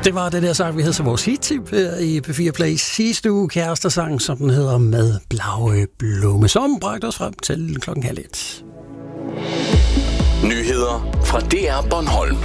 Det var det der sang, vi havde som vores hit-tip her i P4 Play sidste uge. Kærestersang, som den hedder, med Blaue Blume, som bragte os frem til 12:30. Nyheder fra DR Bornholm.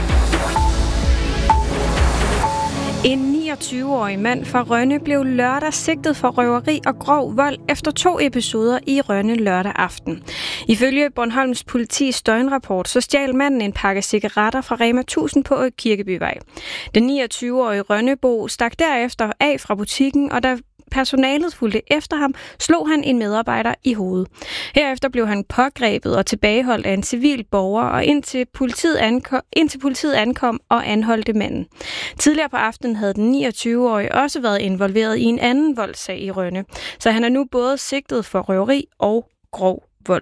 En 29-årig mand fra Rønne blev lørdag sigtet for røveri og grov vold efter 2 episoder i Rønne lørdag aften. Ifølge Bornholms politis døgnrapport, så stjal manden en pakke cigaretter fra Rema 1000 på Kirkebyvej. Den 29-årige Rønnebo stak derefter af fra butikken, og da personalet fulgte efter ham, slog han en medarbejder i hovedet. Herefter blev han pågrebet og tilbageholdt af en civil borger, og indtil politiet ankom og anholdte manden. Tidligere på aftenen havde den 29-årige også været involveret i en anden voldssag i Rønne, så han er nu både sigtet for røveri og grov vold.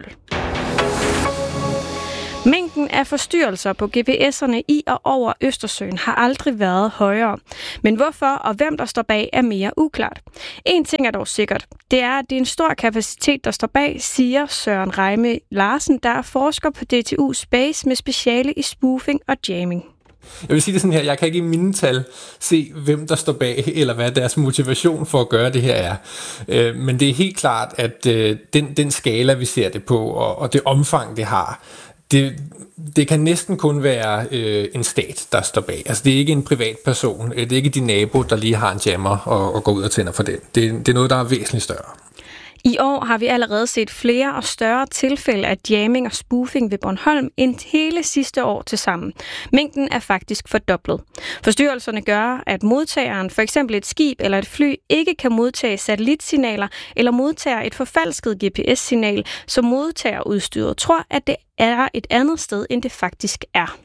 Mængden af forstyrrelser på GPS'erne i og over Østersøen har aldrig været højere. Men hvorfor og hvem der står bag er mere uklart. En ting er dog sikkert. Det er, at det er en stor kapacitet, der står bag, siger Søren Reime Larsen, der er forsker på DTU Space med speciale i spoofing og jamming. Jeg vil sige det sådan her, jeg kan ikke i mine tal se, hvem der står bag, eller hvad deres motivation for at gøre det her er. Men det er helt klart, at den skala, vi ser det på, og det omfang, det har, det kan næsten kun være en stat, der står bag. Altså det er ikke en privatperson, det er ikke din nabo, der lige har en jammer og går ud og tænder for den. Det er noget, der er væsentligt større. I år har vi allerede set flere og større tilfælde af jamming og spoofing ved Bornholm end hele sidste år til sammen. Mængden er faktisk fordoblet. Forstyrrelserne gør, at modtageren, for eksempel et skib eller et fly, ikke kan modtage satellitsignaler eller modtager et forfalsket GPS-signal, så modtagerudstyret tror, at det er et andet sted, end det faktisk er.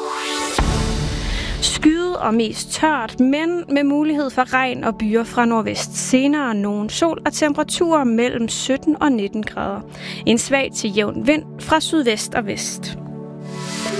Skyet og mest tørt, men med mulighed for regn og byer fra nordvest. Senere nogen sol og temperaturer mellem 17 og 19 grader. En svag til jævn vind fra sydvest og vest.